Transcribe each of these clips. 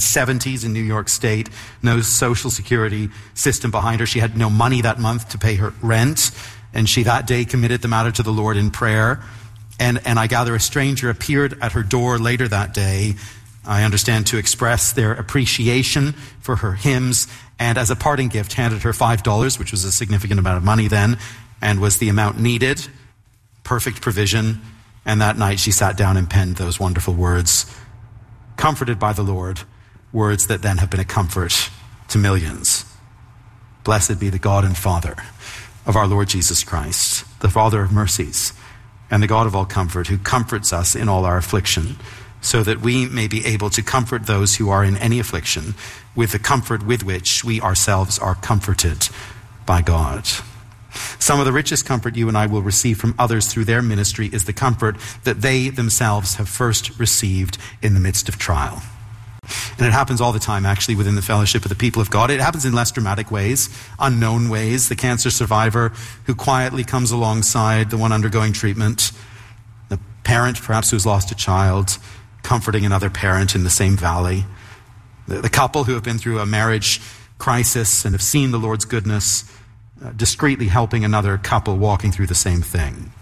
70s in New York State, no social security system behind her. She had no money that month to pay her rent, and she that day committed the matter to the Lord in prayer. And I gather a stranger appeared at her door later that day, I understand, to express their appreciation for her hymns, and as a parting gift handed her $5, which was a significant amount of money then, and was the amount needed, perfect provision. And that night she sat down and penned those wonderful words, "Comforted by the Lord," words that then have been a comfort to millions. Blessed be the God and Father of our Lord Jesus Christ, the Father of mercies, and the God of all comfort, who comforts us in all our affliction, so that we may be able to comfort those who are in any affliction with the comfort with which we ourselves are comforted by God. Some of the richest comfort you and I will receive from others through their ministry is the comfort that they themselves have first received in the midst of trial. And it happens all the time, actually, within the fellowship of the people of God. It happens in less dramatic ways, unknown ways. The cancer survivor who quietly comes alongside the one undergoing treatment. The parent, perhaps, who's lost a child, comforting another parent in the same valley. The couple who have been through a marriage crisis and have seen the Lord's goodness, discreetly helping another couple walking through the same thing.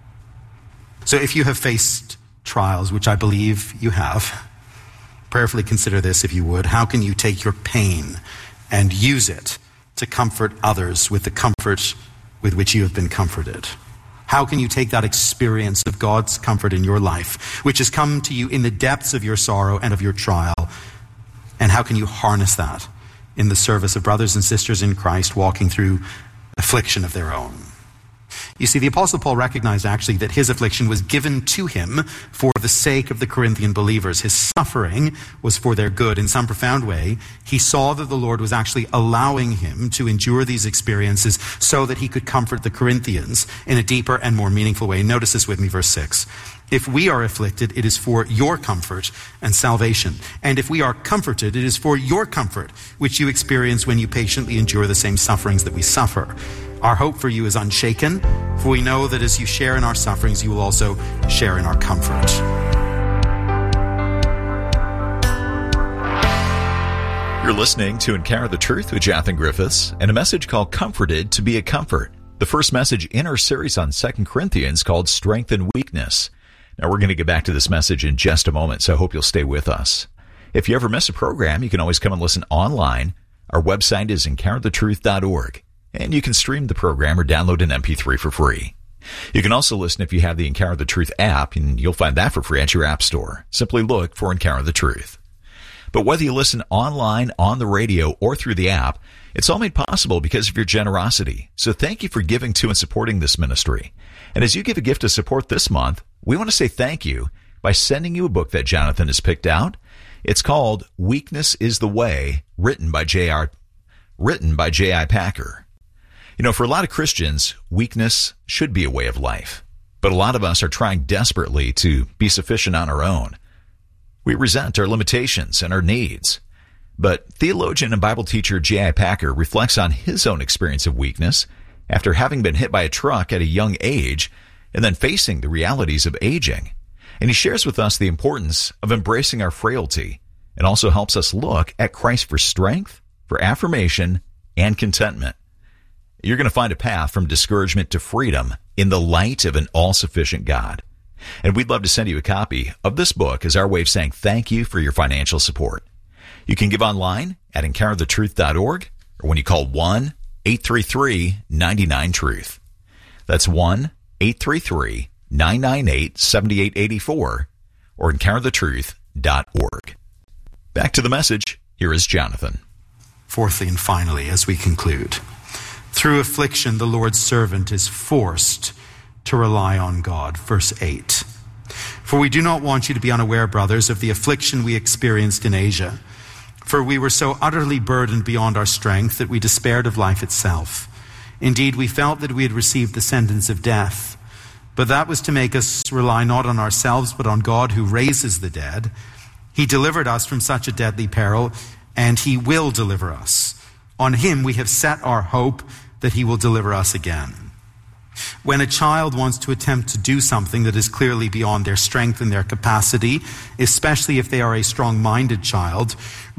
So if you have faced trials, which I believe you have, prayerfully consider this, if you would. How can you take your pain and use it to comfort others with the comfort with which you have been comforted? How can you take that experience of God's comfort in your life, which has come to you in the depths of your sorrow and of your trial, and how can you harness that in the service of brothers and sisters in Christ walking through affliction of their own? You see, the Apostle Paul recognized actually that his affliction was given to him for the sake of the Corinthian believers. His suffering was for their good. In some profound way, he saw that the Lord was actually allowing him to endure these experiences so that he could comfort the Corinthians in a deeper and more meaningful way. Notice this with me, verse 6. If we are afflicted, it is for your comfort and salvation. And if we are comforted, it is for your comfort, which you experience when you patiently endure the same sufferings that we suffer. Our hope for you is unshaken, for we know that as you share in our sufferings, you will also share in our comfort. You're listening to Encounter the Truth with Jonathan Griffiths and a message called Comforted to be a Comfort, the first message in our series on 2 Corinthians called Strength and Weakness. Now, we're going to get back to this message in just a moment, so I hope you'll stay with us. If you ever miss a program, you can always come and listen online. Our website is encounterthetruth.org. And you can stream the program or download an MP3 for free. You can also listen if you have the Encounter the Truth app, and you'll find that for free at your app store. Simply look for Encounter the Truth. But whether you listen online, on the radio, or through the app, it's all made possible because of your generosity. So thank you for giving to and supporting this ministry. And as you give a gift to support this month, we want to say thank you by sending you a book that Jonathan has picked out. It's called Weakness is the Way, written by J.I. Packer. You know, for a lot of Christians, weakness should be a way of life. But a lot of us are trying desperately to be sufficient on our own. We resent our limitations and our needs. But theologian and Bible teacher J.I. Packer reflects on his own experience of weakness after having been hit by a truck at a young age and then facing the realities of aging. And he shares with us the importance of embracing our frailty and also helps us look at Christ for strength, for affirmation, and contentment. You're going to find a path from discouragement to freedom in the light of an all-sufficient God. And we'd love to send you a copy of this book as our way of saying thank you for your financial support. You can give online at encounterthetruth.org or when you call 1-833-99-TRUTH. That's 1-833-998-7884 or encounterthetruth.org. Back to the message. Here is Jonathan. Fourthly and finally, as we conclude, through affliction, the Lord's servant is forced to rely on God. Verse 8. For we do not want you to be unaware, brothers, of the affliction we experienced in Asia. For we were so utterly burdened beyond our strength that we despaired of life itself. Indeed, we felt that we had received the sentence of death. But that was to make us rely not on ourselves, but on God who raises the dead. He delivered us from such a deadly peril, and he will deliver us. On him we have set our hope that he will deliver us again. When a child wants to attempt to do something that is clearly beyond their strength and their capacity, especially if they are a strong-minded child,